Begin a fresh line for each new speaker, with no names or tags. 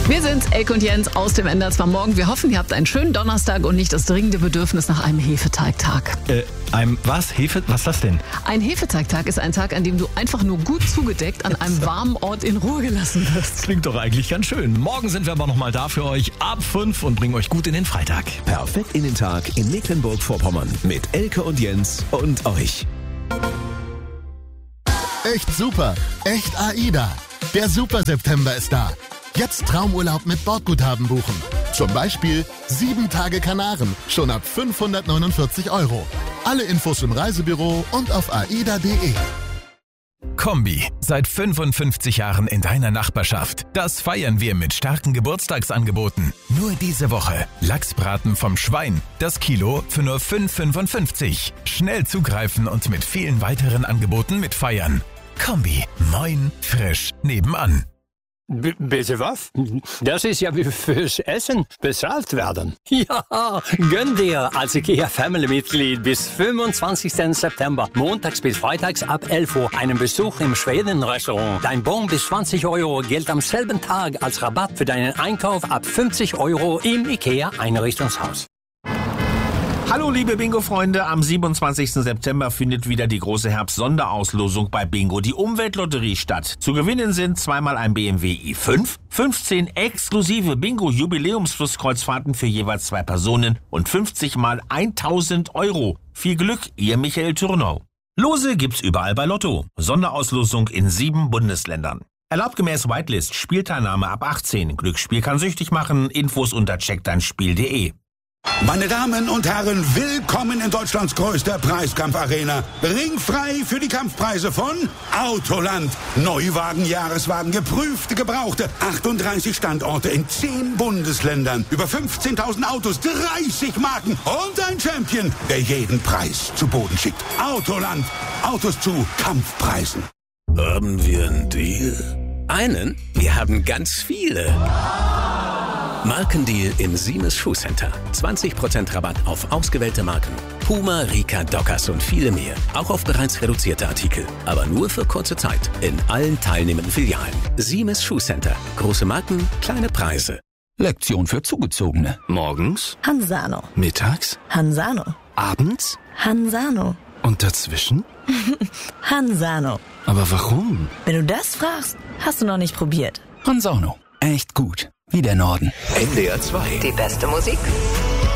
Wir sind Elke und Jens aus dem NDR 2 Morgen. Wir hoffen, ihr habt einen schönen Donnerstag und nicht das dringende Bedürfnis nach einem Hefeteigtag.
Was? Was ist das denn?
Ein Hefeteigtag ist ein Tag, an dem du einfach nur gut zugedeckt an einem warmen Ort in Ruhe gelassen wirst.
Klingt doch eigentlich ganz schön. Morgen sind wir aber nochmal da für euch ab 5 und bringen euch gut in den Freitag.
Perfekt in den Tag in Mecklenburg-Vorpommern mit Elke und Jens und euch.
Echt super, echt AIDA. Der Super September ist da. Jetzt Traumurlaub mit Bordguthaben buchen. Zum Beispiel 7 Tage Kanaren, schon ab 549 €. Alle Infos im Reisebüro und auf aida.de.
Kombi, seit 55 Jahren in deiner Nachbarschaft. Das feiern wir mit starken Geburtstagsangeboten. Nur diese Woche. Lachsbraten vom Schwein. Das Kilo für nur 5,55 €. Schnell zugreifen und mit vielen weiteren Angeboten mitfeiern. Kombi, moin, frisch, nebenan.
Bitte was? Das ist ja wie fürs Essen bezahlt werden. Ja, gönn dir als IKEA-Family-Mitglied bis 25. September, montags bis freitags ab 11 Uhr, einen Besuch im Schweden-Restaurant. Dein Bon bis 20 € gilt am selben Tag als Rabatt für deinen Einkauf ab 50 € im IKEA-Einrichtungshaus.
Hallo liebe Bingo-Freunde, am 27. September findet wieder die große Herbst-Sonderauslosung bei Bingo, die Umweltlotterie, statt. Zu gewinnen sind zweimal ein BMW i5, 15 exklusive Bingo-Jubiläumsflusskreuzfahrten für jeweils 2 Personen und 50 mal 1.000 €. Viel Glück, ihr Michael Thürnau. Lose gibt's überall bei Lotto. Sonderauslosung in 7 Bundesländern. Erlaubt gemäß Whitelist, Spielteilnahme ab 18. Glücksspiel kann süchtig machen. Infos unter checkdeinspiel.de.
Meine Damen und Herren, willkommen in Deutschlands größter Preiskampfarena. Ringfrei für die Kampfpreise von Autoland. Neuwagen, Jahreswagen, geprüfte, gebrauchte. 38 Standorte in 10 Bundesländern. Über 15.000 Autos, 30 Marken und ein Champion, der jeden Preis zu Boden schickt. Autoland. Autos zu Kampfpreisen.
Haben wir einen Deal? Einen? Wir haben ganz viele. Markendeal im Siemens Schuhcenter. 20% Rabatt auf ausgewählte Marken. Puma, Rika, Dockers und viele mehr. Auch auf bereits reduzierte Artikel. Aber nur für kurze Zeit. In allen teilnehmenden Filialen. Siemens Schuhcenter. Große Marken, kleine Preise.
Lektion für Zugezogene.
Morgens
Hansano.
Mittags
Hansano.
Abends
Hansano.
und dazwischen?
Hansano.
Aber warum?
Wenn du das fragst, hast du noch nicht probiert.
Hansano. Echt gut. Wie der Norden.
NDR 2.
Die beste Musik